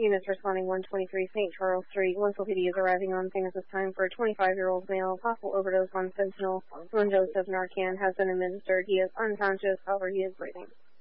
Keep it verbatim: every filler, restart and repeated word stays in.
Units responding one twenty-three Saint Charles Street. Winslow P D is arriving on scene at this time for a twenty-five-year-old male. Possible overdose on fentanyl. One dose of Narcan has been administered. He is unconscious, however he is breathing.